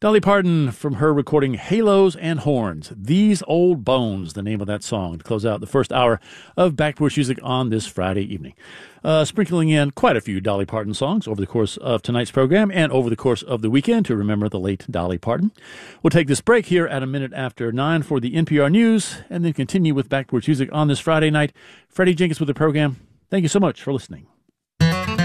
Dolly Parton from her recording Halos and Horns, These Old Bones, the name of that song, to close out the first hour of Backporch Music on this Friday evening. Sprinkling in quite a few Dolly Parton songs over the course of tonight's program and over the course of the weekend to remember the late Dolly Parton. We'll take this break here at 9:01 for the NPR News and then continue with Backporch Music on this Friday night. Freddie Jenkins with the program. Thank you so much for listening.